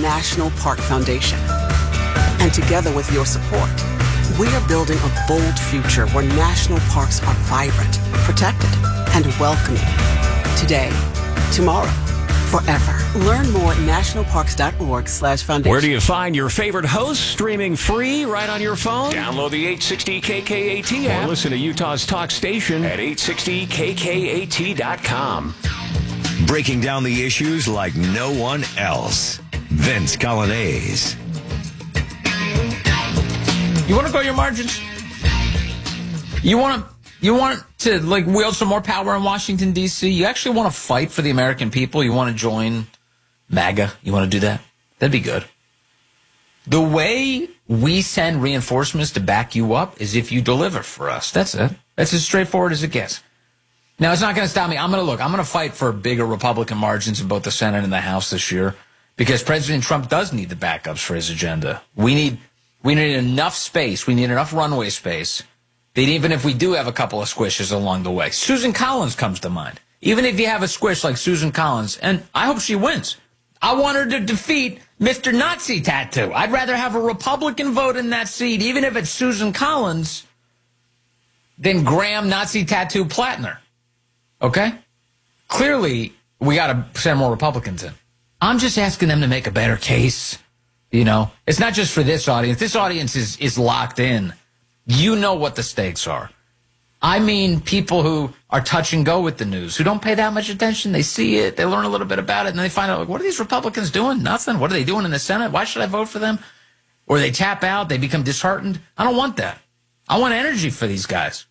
National Park Foundation. And together with your support, we are building a bold future where national parks are vibrant, protected, and welcoming. Today, tomorrow, forever. Learn more at nationalparks.org/foundation. Where do you find your favorite hosts? Streaming free right on your phone? Download the 860 KKAT app. Or listen to Utah's talk station at 860KKAT.com. Breaking down the issues like no one else. Vince Coglianese. You want to grow your margins? You want to like wield some more power in Washington, D.C.? You actually want to fight for the American people? You want to join MAGA? You want to do that? That'd be good. The way we send reinforcements to back you up is if you deliver for us. That's it. That's as straightforward as it gets. Now, it's not going to stop me. I'm going to fight for bigger Republican margins in both the Senate and the House this year because President Trump does need the backups for his agenda. We need enough space. We need enough runway space that even if we do have a couple of squishes along the way, Susan Collins comes to mind. Even if you have a squish like Susan Collins, and I hope she wins, I want her to defeat Mr. Nazi Tattoo. I'd rather have a Republican vote in that seat, even if it's Susan Collins, than Graham Nazi Tattoo Plattner. Okay? Clearly, we got to send more Republicans in. I'm just asking them to make a better case. You know, it's not just for this audience. This audience is locked in. You know what the stakes are. I mean people who are touch and go with the news, who don't pay that much attention. They see it, they learn a little bit about it, and they find out, like, what are these Republicans doing? Nothing. What are they doing in the Senate? Why should I vote for them? Or they tap out, they become disheartened. I don't want that. I want energy for these guys.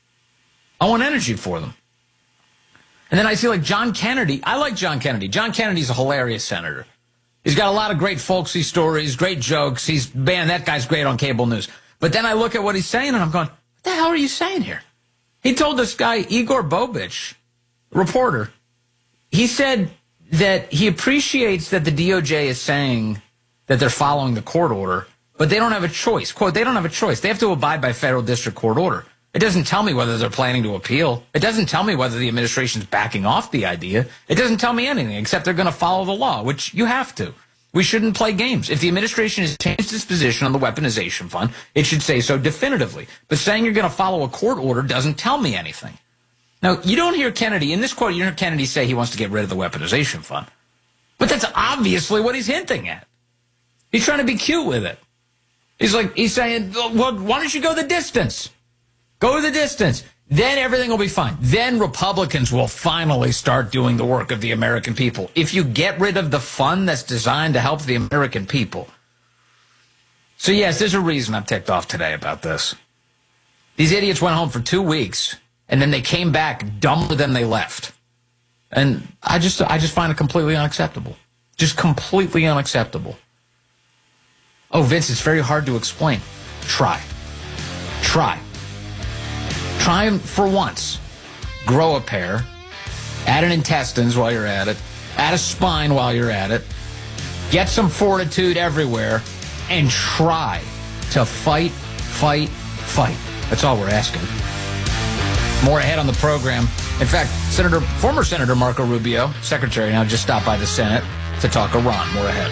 I want energy for them. And then I see like John Kennedy. I like John Kennedy. John Kennedy's a hilarious senator. He's got a lot of great folksy stories, great jokes. Man, that guy's great on cable news. But then I look at what he's saying, and I'm going, what the hell are you saying here? He told this guy, Igor Bobich, reporter, he said that he appreciates that the DOJ is saying that they're following the court order, but they don't have a choice. Quote, they don't have a choice. They have to abide by federal district court order. It doesn't tell me whether they're planning to appeal. It doesn't tell me whether the administration's backing off the idea. It doesn't tell me anything except they're going to follow the law, which you have to. We shouldn't play games. If the administration has changed its position on the weaponization fund, it should say so definitively. But saying you're going to follow a court order doesn't tell me anything. Now, you don't hear Kennedy, in this quote, you hear Kennedy say he wants to get rid of the weaponization fund. But that's obviously what he's hinting at. He's trying to be cute with it. He's saying, well, why don't you go the distance? Go the distance. Then everything will be fine. Then Republicans will finally start doing the work of the American people. If you get rid of the fund that's designed to help the American people. So, yes, there's a reason I'm ticked off today about this. These idiots went home for 2 weeks, and then they came back dumber than they left. And I just find it completely unacceptable. Just completely unacceptable. Oh, Vince, it's very hard to explain. Try. Try for once. Grow a pair. Add an intestines while you're at it. Add a spine while you're at it. Get some fortitude everywhere. And try to fight. That's all we're asking. More ahead on the program. In fact, former Senator Marco Rubio, Secretary now, just stopped by the Senate to talk Iran. More ahead.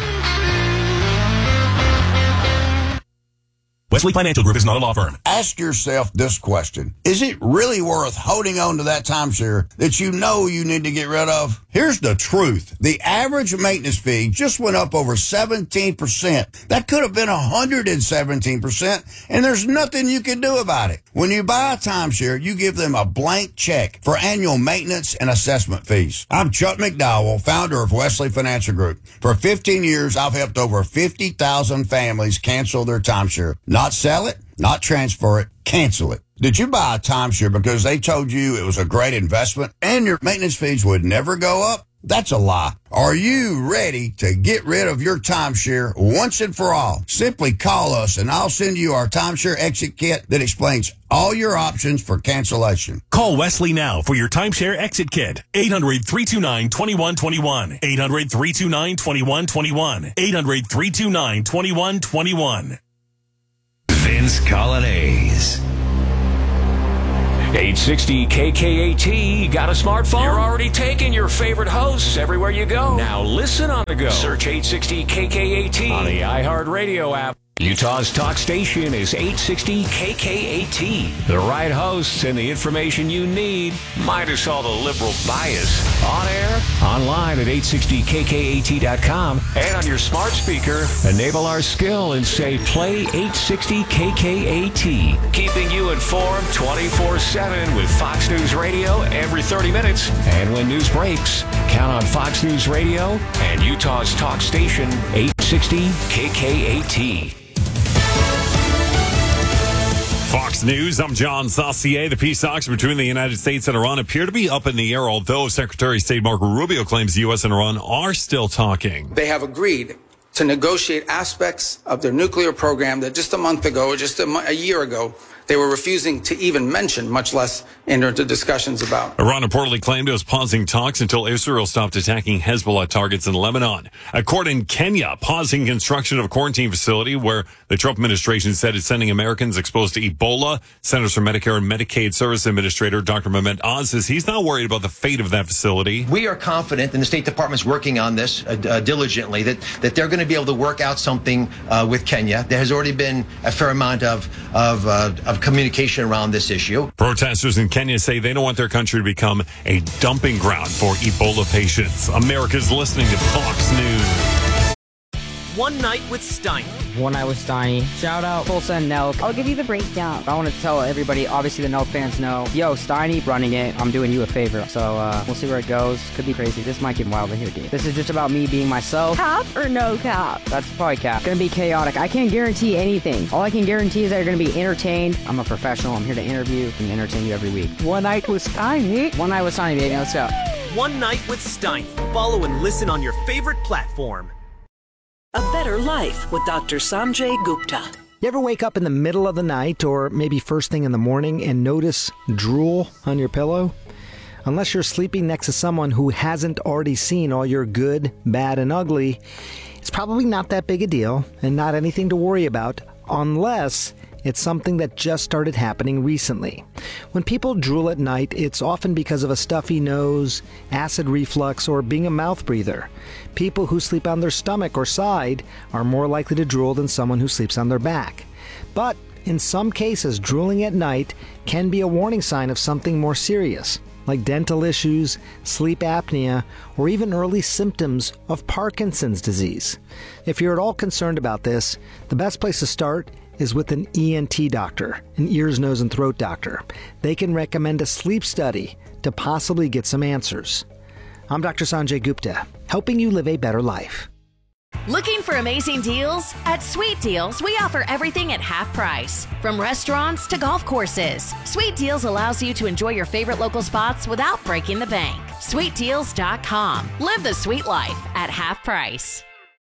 Wesley Financial Group is not a law firm. Ask yourself this question. Is it really worth holding on to that timeshare that you know you need to get rid of? Here's the truth. The average maintenance fee just went up over 17%. That could have been 117%, and there's nothing you can do about it. When you buy a timeshare, you give them a blank check for annual maintenance and assessment fees. I'm Chuck McDowell, founder of Wesley Financial Group. For 15 years, I've helped over 50,000 families cancel their timeshare. Not sell it, not transfer it, cancel it. Did you buy a timeshare because they told you it was a great investment and your maintenance fees would never go up? That's a lie. Are you ready to get rid of your timeshare once and for all? Simply call us and I'll send you our timeshare exit kit that explains all your options for cancellation. Call Wesley now for your timeshare exit kit. 800-329-2121. 800-329-2121. 800-329-2121. Vince Coglianese. 860 KKAT. Got a smartphone? You're already taking your favorite hosts everywhere you go. Now listen on the go. Search 860 KKAT on the iHeartRadio app. Utah's talk station is 860 KKAT. The right hosts and the information you need, minus all the liberal bias. On air, online at 860KKAT.com, and on your smart speaker, enable our skill and say play 860 KKAT. Keeping you informed 24/7 with Fox News Radio every 30 minutes. And when news breaks, count on Fox News Radio and Utah's talk station 860 KKAT. Fox News, I'm John Saucier. The peace talks between the United States and Iran appear to be up in the air, although Secretary of State Marco Rubio claims the U.S. and Iran are still talking. They have agreed to negotiate aspects of their nuclear program that just a month ago, or just a year ago, they were refusing to even mention, much less enter into discussions about. Iran reportedly claimed it was pausing talks until Israel stopped attacking Hezbollah targets in Lebanon. A court in Kenya pausing construction of a quarantine facility where the Trump administration said it's sending Americans exposed to Ebola. Centers for Medicare and Medicaid Service Administrator Dr. Mehmet Oz says he's not worried about the fate of that facility. We are confident, and the State Department's working on this diligently, that they're going to be able to work out something with Kenya. There has already been a fair amount of communication around this issue. Protesters in Kenya say they don't want their country to become a dumping ground for Ebola patients. America's listening to Fox News. One Night with Steiny. One Night with Steiny. Shout out Tulsa and Nelk. I'll give you the breakdown. I want to tell everybody, obviously the Nelk fans know, yo, Steiny running it, I'm doing you a favor. So we'll see where it goes. Could be crazy. This might get wild in here, dude. This is just about me being myself. Cap or no cap? That's probably cap. Gonna be chaotic. I can't guarantee anything. All I can guarantee is that you're gonna be entertained. I'm a professional. I'm here to interview and entertain you every week. One Night with Steiny. One Night with Steiny, baby. Let's go. One Night with Steiny. Follow and listen on your favorite platform. A Better Life with Dr. Sanjay Gupta. You ever wake up in the middle of the night or maybe first thing in the morning and notice drool on your pillow? Unless you're sleeping next to someone who hasn't already seen all your good, bad, and ugly, it's probably not that big a deal and not anything to worry about unless it's something that just started happening recently. When people drool at night, it's often because of a stuffy nose, acid reflux, or being a mouth breather. People who sleep on their stomach or side are more likely to drool than someone who sleeps on their back. But in some cases, drooling at night can be a warning sign of something more serious, like dental issues, sleep apnea, or even early symptoms of Parkinson's disease. If you're at all concerned about this, the best place to start is with an ENT doctor, an ears, nose, and throat doctor. They can recommend a sleep study to possibly get some answers. I'm Dr. Sanjay Gupta, helping you live a better life. Looking for amazing deals? At Sweet Deals, we offer everything at half price. From restaurants to golf courses, Sweet Deals allows you to enjoy your favorite local spots without breaking the bank. SweetDeals.com. Live the sweet life at half price.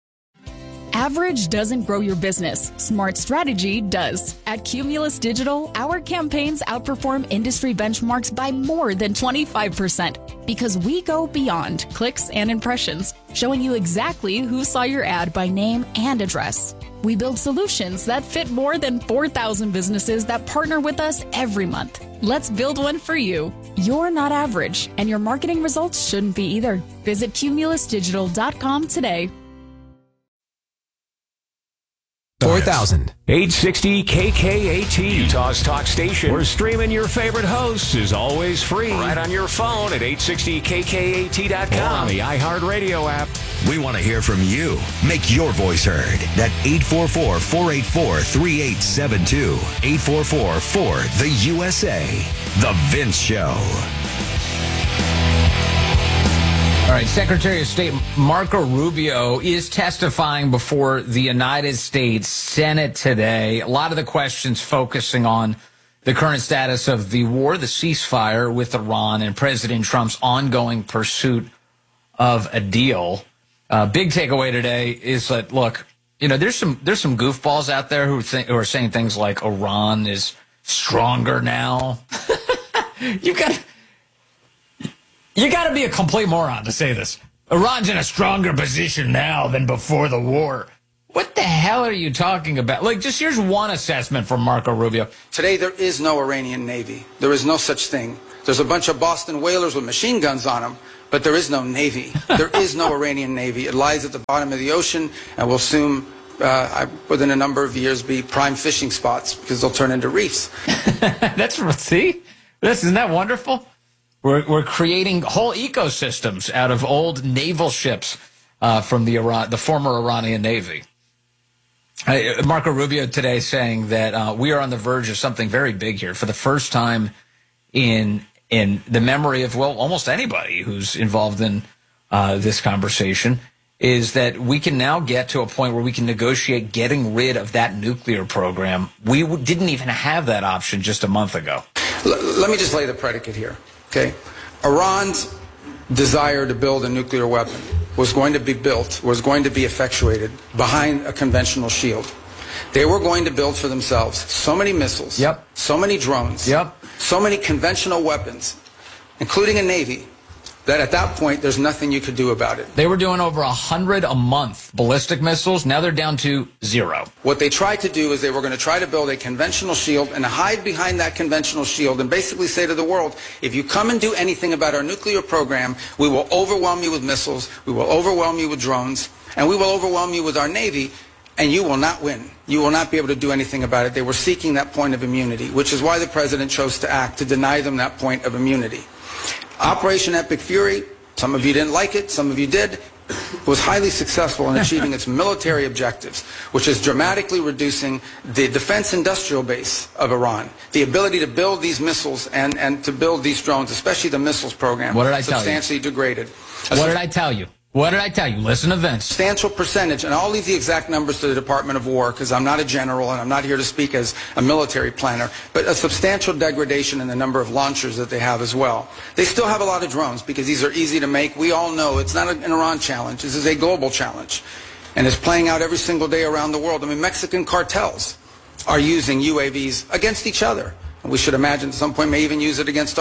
Average doesn't grow your business. Smart strategy does. At Cumulus Digital, our campaigns outperform industry benchmarks by more than 25% because we go beyond clicks and impressions, showing you exactly who saw your ad by name and address. We build solutions that fit more than 4,000 businesses that partner with us every month. Let's build one for you. You're not average, and your marketing results shouldn't be either. Visit cumulusdigital.com today. 4,000. 860 KKAT, Utah's talk station. We're streaming your favorite hosts is always free. Right on your phone at 860KKAT.com. Or on the iHeartRadio app. We want to hear from you. Make your voice heard at 844-484-3872. 844-4-THE-USA. The Vince Show. All right, Secretary of State Marco Rubio is testifying before the United States Senate today. A lot of the questions focusing on the current status of the war, the ceasefire with Iran, and President Trump's ongoing pursuit of a deal. Big takeaway today is that, look, you know, there's some goofballs out there who are saying things like Iran is stronger now. You got to be a complete moron to say this. Iran's in a stronger position now than before the war. What the hell are you talking about? Like, just here's one assessment from Marco Rubio. Today, there is no Iranian Navy. There is no such thing. There's a bunch of Boston whalers with machine guns on them, but there is no Navy. There is no Iranian Navy. It lies at the bottom of the ocean and will soon, within a number of years, be prime fishing spots because they'll turn into reefs. Isn't that wonderful? We're creating whole ecosystems out of old naval ships from the former Iranian Navy. Marco Rubio today saying that we are on the verge of something very big here for the first time in the memory of, well, almost anybody who's involved in this conversation, is that we can now get to a point where we can negotiate getting rid of that nuclear program. We didn't even have that option just a month ago. Let me just lay the predicate here, okay? Iran's desire to build a nuclear weapon was going to be effectuated behind a conventional shield. They were going to build for themselves so many missiles, so many drones, so many conventional weapons, including a navy, that at that point, there's nothing you could do about it. They were doing over 100 a month ballistic missiles. Now they're down to 0. What they tried to do is they were going to try to build a conventional shield and hide behind that conventional shield and basically say to the world, if you come and do anything about our nuclear program, we will overwhelm you with missiles, we will overwhelm you with drones, and we will overwhelm you with our Navy, and you will not win. You will not be able to do anything about it. They were seeking that point of immunity, which is why the president chose to act, to deny them that point of immunity. Operation Epic Fury, some of you didn't like it, some of you did, was highly successful in achieving its military objectives, which is dramatically reducing the defense industrial base of Iran, the ability to build these missiles and to build these drones, especially the missiles program, what did I tell you? Substantially degraded. What did I tell you? What did I tell you? Listen to Vince. Substantial percentage, and I'll leave the exact numbers to the Department of War because I'm not a general and I'm not here to speak as a military planner, but a substantial degradation in the number of launchers that they have as well. They still have a lot of drones because these are easy to make. We all know it's not an Iran challenge. This is a global challenge, and it's playing out every single day around the world. I mean, Mexican cartels are using UAVs against each other, and we should imagine at some point may even use it against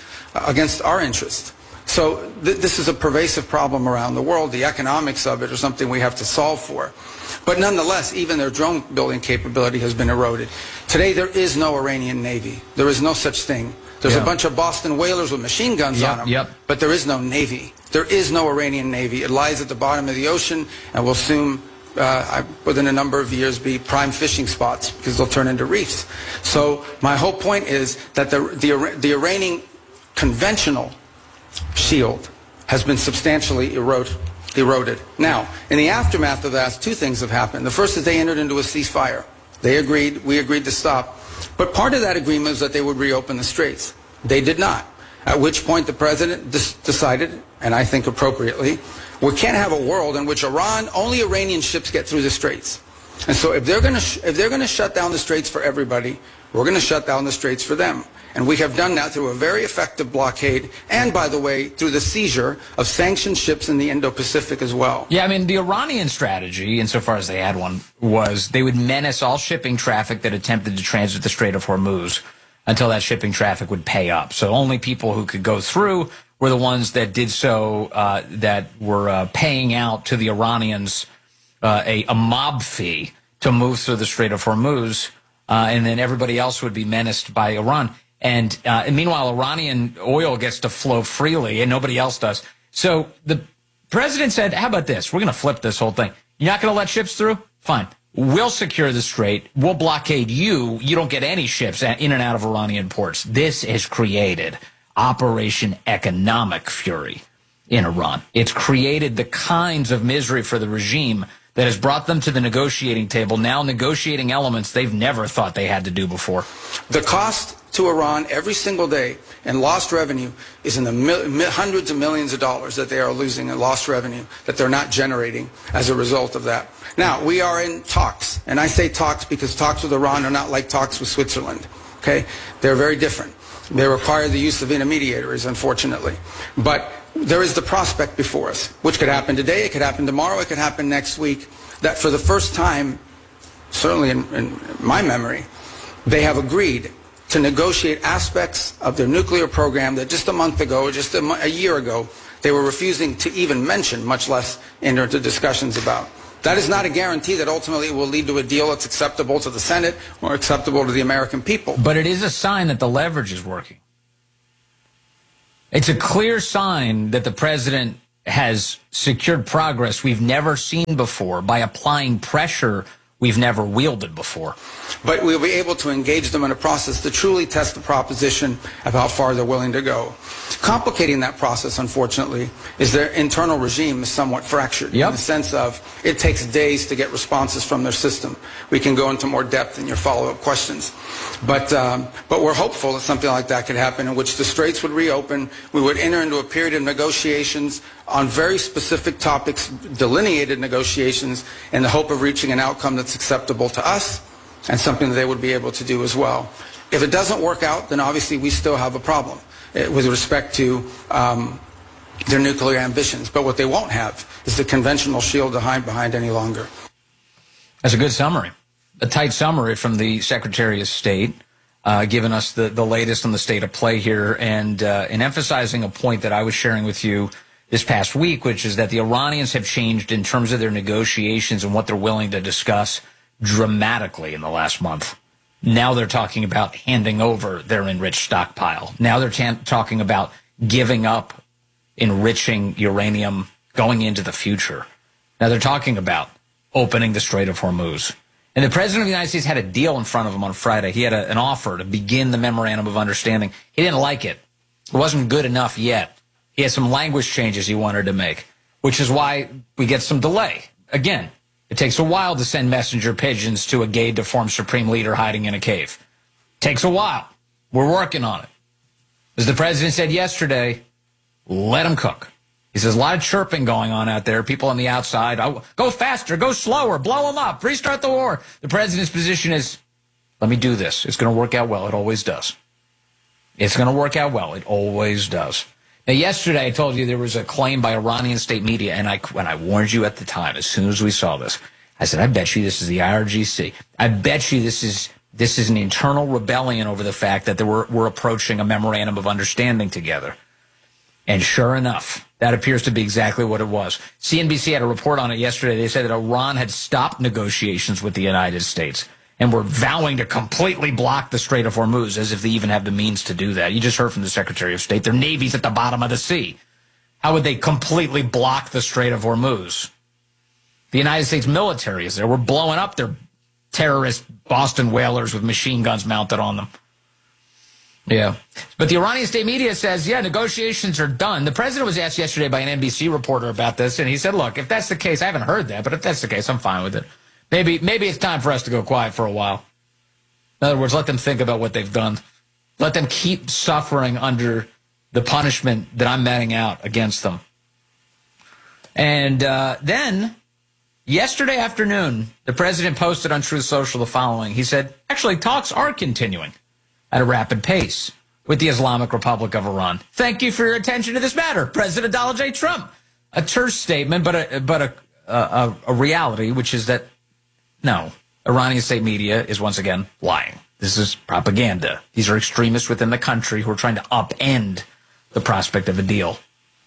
our interests. So this is a pervasive problem around the world. The economics of it are something we have to solve for. But nonetheless, even their drone building capability has been eroded. Today, there is no Iranian Navy. There is no such thing. There's a bunch of Boston whalers with machine guns on them, but there is no Navy. There is no Iranian Navy. It lies at the bottom of the ocean and will soon, within a number of years, be prime fishing spots because they'll turn into reefs. So my whole point is that the Iranian conventional shield has been substantially eroded. Now, in the aftermath of that, two things have happened. The first is they entered into a ceasefire. They agreed, we agreed to stop. But part of that agreement was that they would reopen the straits. They did not. At which point the president decided, and I think appropriately, we can't have a world in which only Iranian ships get through the straits. And so if they're going to shut down the straits for everybody, we're going to shut down the straits for them. And we have done that through a very effective blockade and, by the way, through the seizure of sanctioned ships in the Indo-Pacific as well. Yeah, I mean, the Iranian strategy, insofar as they had one, was they would menace all shipping traffic that attempted to transit the Strait of Hormuz until that shipping traffic would pay up. So only people who could go through were the ones that did so, that were paying out to the Iranians a mob fee to move through the Strait of Hormuz, and then everybody else would be menaced by Iran. And meanwhile, Iranian oil gets to flow freely and nobody else does. So the president said, how about this? We're going to flip this whole thing. You're not going to let ships through? Fine. We'll secure the strait. We'll blockade you. You don't get any ships in and out of Iranian ports. This has created Operation Economic Fury in Iran. It's created the kinds of misery for the regime that has brought them to the negotiating table, now negotiating elements they've never thought they had to do before. The cost to Iran every single day in lost revenue is in the hundreds of millions of dollars that they are losing in lost revenue that they're not generating as a result of that. Now, we are in talks, and I say talks because talks with Iran are not like talks with Switzerland, okay? They're very different. They require the use of intermediaries, unfortunately. But there is the prospect before us, which could happen today, it could happen tomorrow, it could happen next week, that for the first time, certainly in my memory, they have agreed to negotiate aspects of their nuclear program that just a month ago, or just a year ago, they were refusing to even mention, much less enter into discussions about. That is not a guarantee that ultimately it will lead to a deal that's acceptable to the Senate or acceptable to the American people. But it is a sign that the leverage is working. It's a clear sign that the president has secured progress we've never seen before by applying pressure we've never wielded before. But we'll be able to engage them in a process to truly test the proposition of how far they're willing to go. Complicating that process, unfortunately, is their internal regime is somewhat fractured in the sense of it takes days to get responses from their system. We can go into more depth in your follow-up questions. But we're hopeful that something like that could happen in which the straits would reopen. We would enter into a period of negotiations on very specific topics, delineated negotiations, in the hope of reaching an outcome that's acceptable to us and something that they would be able to do as well. If it doesn't work out, then obviously we still have a problem with respect to their nuclear ambitions. But what they won't have is the conventional shield to hide behind any longer. That's a good summary. A tight summary from the Secretary of State, giving us the latest on the state of play here and emphasizing a point that I was sharing with you this past week, which is that the Iranians have changed in terms of their negotiations and what they're willing to discuss dramatically in the last month. Now they're talking about handing over their enriched stockpile. Now they're talking about giving up enriching uranium going into the future. Now they're talking about opening the Strait of Hormuz. And the President of the United States had a deal in front of him on Friday. He had an offer to begin the memorandum of understanding. He didn't like it. It wasn't good enough yet. He had some language changes he wanted to make, which is why we get some delay. Again, it takes a while to send messenger pigeons to a gay, deformed supreme leader hiding in a cave. Takes a while. We're working on it. As the president said yesterday, let him cook. He says a lot of chirping going on out there. People on the outside, go faster, go slower, blow them up, restart the war. The president's position is, let me do this. It's going to work out well. It always does. It's going to work out well. It always does. Now, yesterday I told you there was a claim by Iranian state media, and when I warned you at the time, as soon as we saw this, I said, I bet you this is the IRGC. I bet you this is an internal rebellion over the fact that we're approaching a memorandum of understanding together. And sure enough, that appears to be exactly what it was. CNBC had a report on it yesterday. They said that Iran had stopped negotiations with the United States and were vowing to completely block the Strait of Hormuz, as if they even have the means to do that. You just heard from the Secretary of State. Their navy's at the bottom of the sea. How would they completely block the Strait of Hormuz? The United States military is there. We're blowing up their terrorist Boston whalers with machine guns mounted on them. Yeah. But the Iranian state media says, yeah, negotiations are done. The president was asked yesterday by an NBC reporter about this, and he said, look, if that's the case, I haven't heard that, but if that's the case, I'm fine with it. Maybe it's time for us to go quiet for a while. In other words, let them think about what they've done. Let them keep suffering under the punishment that I'm meting out against them. And then, yesterday afternoon, the president posted on Truth Social the following. He said, actually, talks are continuing at a rapid pace with the Islamic Republic of Iran. Thank you for your attention to this matter, President Donald J. Trump. A terse statement, but a reality, which is that, no, Iranian state media is once again lying. This is propaganda. These are extremists within the country who are trying to upend the prospect of a deal.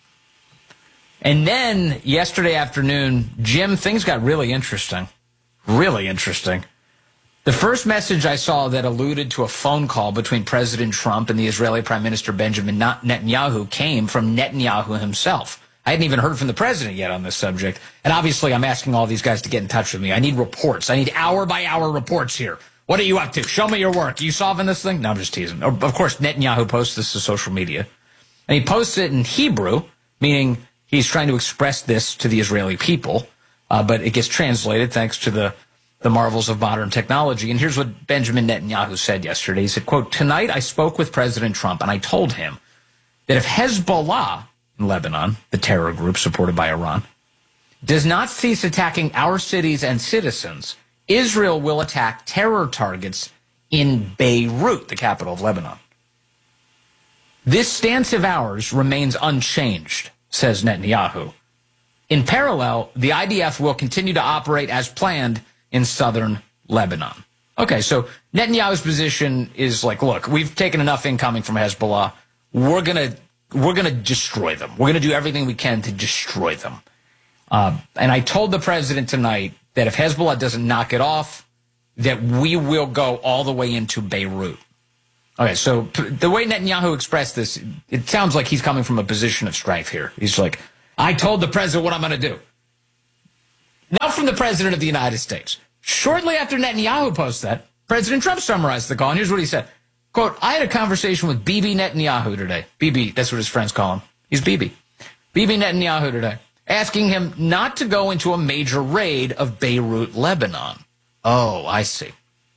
And then yesterday afternoon, Jim, things got really interesting. Really interesting. The first message I saw that alluded to a phone call between President Trump and the Israeli Prime Minister Benjamin Netanyahu came from Netanyahu himself. I hadn't even heard from the president yet on this subject. And obviously, I'm asking all these guys to get in touch with me. I need reports. I need hour-by-hour reports here. What are you up to? Show me your work. Are you solving this thing? No, I'm just teasing. Of course, Netanyahu posts this to social media. And he posts it in Hebrew, meaning he's trying to express this to the Israeli people. But it gets translated thanks to the marvels of modern technology. And here's what Benjamin Netanyahu said yesterday. He said, quote, tonight I spoke with President Trump and I told him that if Hezbollah in Lebanon, the terror group supported by Iran, does not cease attacking our cities and citizens, Israel will attack terror targets in Beirut, the capital of Lebanon. This stance of ours remains unchanged, says Netanyahu. In parallel, the IDF will continue to operate as planned in southern Lebanon. Okay, so Netanyahu's position is like, look, we've taken enough incoming from Hezbollah. We're gonna destroy them. We're gonna do everything we can to destroy them. And I told the president tonight that if Hezbollah doesn't knock it off, that we will go all the way into Beirut. Okay, so the way Netanyahu expressed this, it sounds like he's coming from a position of strife here. He's like, I told the president what I'm going to do. Now from the president of the United States. Shortly after Netanyahu posted that, President Trump summarized the call, and here's what he said. Quote, I had a conversation with Bibi Netanyahu today. Bibi, that's what his friends call him. He's Bibi. Bibi Netanyahu today, asking him not to go into a major raid of Beirut, Lebanon. Oh, I see.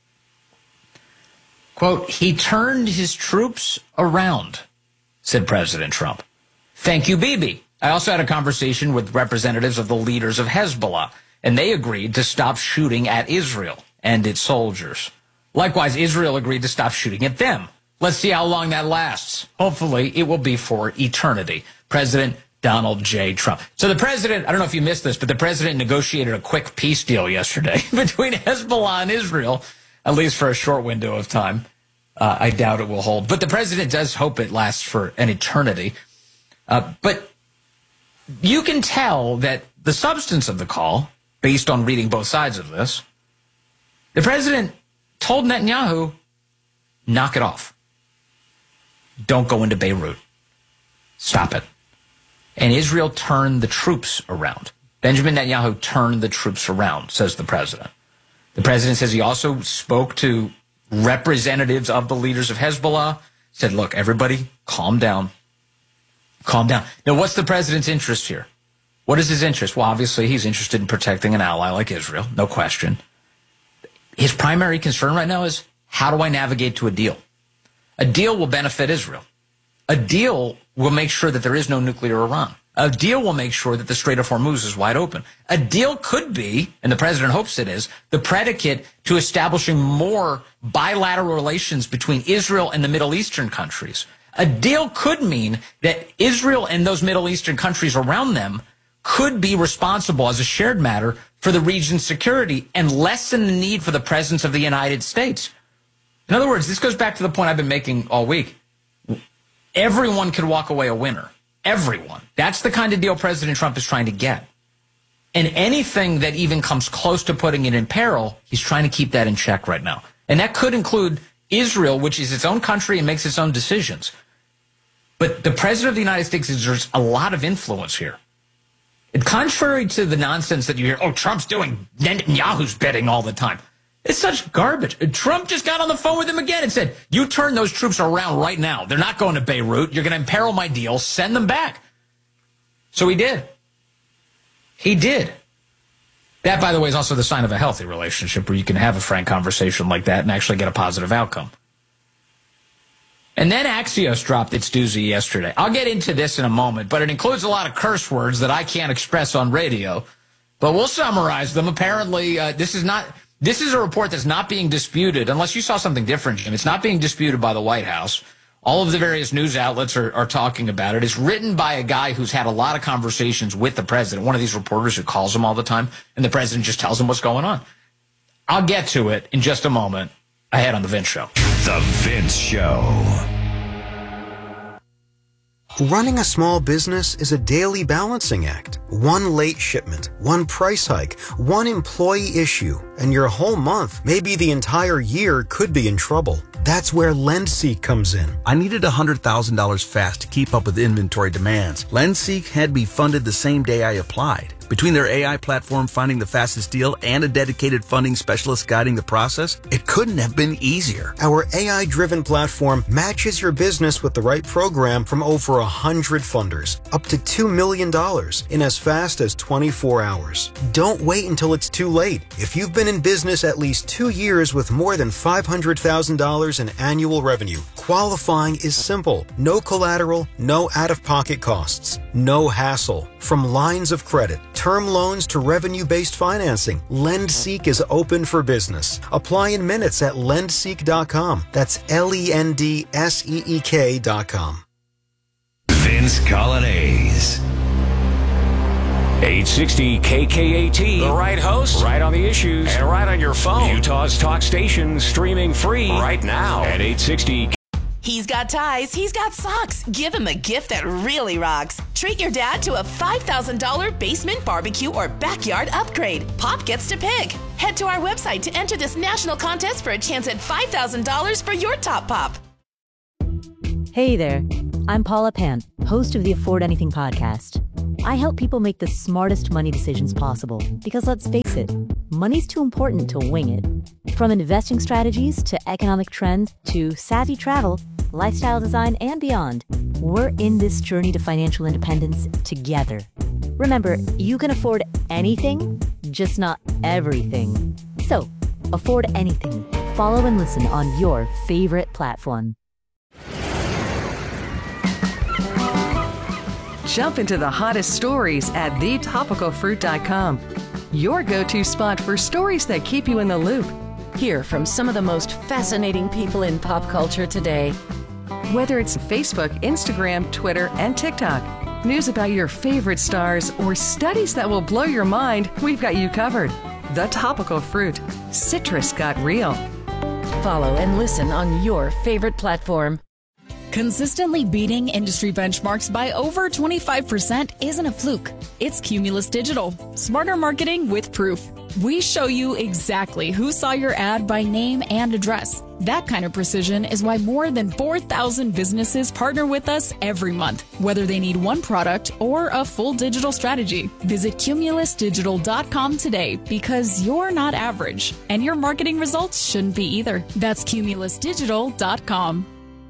Quote, he turned his troops around, said President Trump. Thank you, Bibi. I also had a conversation with representatives of the leaders of Hezbollah, and they agreed to stop shooting at Israel and its soldiers. Likewise, Israel agreed to stop shooting at them. Let's see how long that lasts. Hopefully, it will be for eternity. President Donald J. Trump. So the president, I don't know if you missed this, but the president negotiated a quick peace deal yesterday between Hezbollah and Israel, at least for a short window of time. I doubt it will hold. But the president does hope it lasts for an eternity. But you can tell that the substance of the call, based on reading both sides of this, the president told Netanyahu, knock it off. Don't go into Beirut. Stop it. And Israel turned the troops around. Benjamin Netanyahu turned the troops around, says the president. The president says he also spoke to representatives of the leaders of Hezbollah, said, look, everybody, calm down. Calm down. Now, what's the president's interest here? What is his interest? Well, obviously, he's interested in protecting an ally like Israel, no question. His primary concern right now is, how do I navigate to a deal? A deal will benefit Israel. A deal will make sure that there is no nuclear Iran. A deal will make sure that the Strait of Hormuz is wide open. A deal could be, and the president hopes it is, the predicate to establishing more bilateral relations between Israel and the Middle Eastern countries. A deal could mean that Israel and those Middle Eastern countries around them could be responsible as a shared matter for the region's security and lessen the need for the presence of the United States. In other words, this goes back to the point I've been making all week. Everyone could walk away a winner. Everyone. That's the kind of deal President Trump is trying to get. And anything that even comes close to putting it in peril, he's trying to keep that in check right now. And that could include Israel, which is its own country and makes its own decisions. But the president of the United States exerts a lot of influence here. And contrary to the nonsense that you hear, oh, Trump's doing Netanyahu's bidding all the time. It's such garbage. Trump just got on the phone with him again and said, you turn those troops around right now. They're not going to Beirut. You're going to imperil my deal. Send them back. So he did. He did. That, by the way, is also the sign of a healthy relationship where you can have a frank conversation like that and actually get a positive outcome. And then Axios dropped its doozy yesterday. I'll get into this in a moment, but it includes a lot of curse words that I can't express on radio. But we'll summarize them. Apparently, this is a report that's not being disputed, unless you saw something different, Jim. It's not being disputed by the White House. All of the various news outlets are talking about it. It's written by a guy who's had a lot of conversations with the president, one of these reporters who calls him all the time, and the president just tells him what's going on. I'll get to it in just a moment ahead on The Vince Show. The Vince Show. Running a small business is a daily balancing act. One late shipment, one price hike, one employee issue, and your whole month, maybe the entire year, could be in trouble. That's where LendSeek comes in. I needed $100,000 fast to keep up with inventory demands. LendSeek had me funded the same day I applied. Between their AI platform finding the fastest deal and a dedicated funding specialist guiding the process, it couldn't have been easier. Our AI-driven platform matches your business with the right program from over 100 funders, up to $2 million in as fast as 24 hours. Don't wait until it's too late. If you've been in business at least 2 years with more than $500,000 in annual revenue, qualifying is simple. No collateral, no out-of-pocket costs, no hassle. From lines of credit, term loans to revenue-based financing, LendSeek is open for business. Apply in minutes at lendseek.com. That's LENDSEEK.com. Vince Colonnese. 860 KKAT. The right host, right on the issues, and right on your phone. Utah's talk station, streaming free right now at 860 He's got ties, he's got socks. Give him a gift that really rocks. Treat your dad to a $5,000 basement barbecue or backyard upgrade. Pop gets to pick. Head to our website to enter this national contest for a chance at $5,000 for your top pop. Hey there, I'm Paula Pant, host of the Afford Anything podcast. I help people make the smartest money decisions possible because let's face it, money's too important to wing it. From investing strategies to economic trends to savvy travel, lifestyle design, and beyond, we're in this journey to financial independence together. Remember, you can afford anything, just not everything. So, afford anything. Follow and listen on your favorite platform. Jump into the hottest stories at thetopicalfruit.com. Your go-to spot for stories that keep you in the loop. Hear from some of the most fascinating people in pop culture today. Whether it's Facebook, Instagram, Twitter, and TikTok, news about your favorite stars, or studies that will blow your mind, we've got you covered. The Topical Fruit. Citrus got real. Follow and listen on your favorite platform. Consistently beating industry benchmarks by over 25% isn't a fluke. It's Cumulus Digital. Smarter marketing with proof. We show you exactly who saw your ad by name and address. That kind of precision is why more than 4,000 businesses partner with us every month, whether they need one product or a full digital strategy. Visit cumulusdigital.com today because you're not average, and your marketing results shouldn't be either. That's cumulusdigital.com.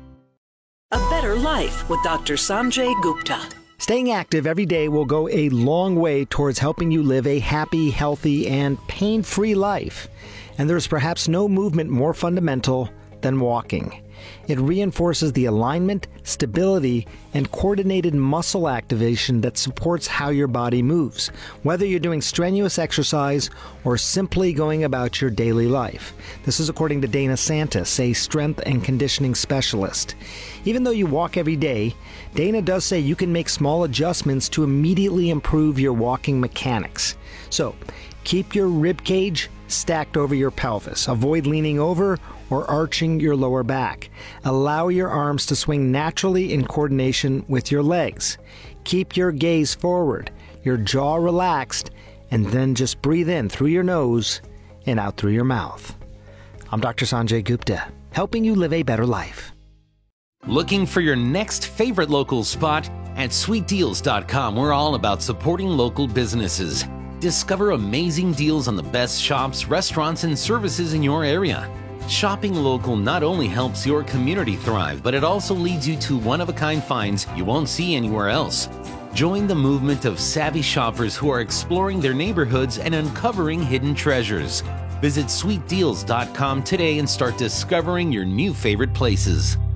A Better Life with Dr. Sanjay Gupta. Staying active every day will go a long way towards helping you live a happy, healthy, and pain-free life. And there's perhaps no movement more fundamental than walking. It reinforces the alignment, stability, and coordinated muscle activation that supports how your body moves, whether you're doing strenuous exercise or simply going about your daily life. This is according to Dana Santis, a strength and conditioning specialist. Even though you walk every day, Dana does say you can make small adjustments to immediately improve your walking mechanics. So, keep your rib cage stacked over your pelvis. Avoid leaning over or arching your lower back. Allow your arms to swing naturally in coordination with your legs. Keep your gaze forward, your jaw relaxed, and then just breathe in through your nose and out through your mouth. I'm Dr. Sanjay Gupta, helping you live a better life. Looking for your next favorite local spot? At sweetdeals.com, we're all about supporting local businesses. Discover amazing deals on the best shops, restaurants, and services in your area. Shopping local not only helps your community thrive, but it also leads you to one-of-a-kind finds you won't see anywhere else. Join the movement of savvy shoppers who are exploring their neighborhoods and uncovering hidden treasures. Visit sweetdeals.com today and start discovering your new favorite places.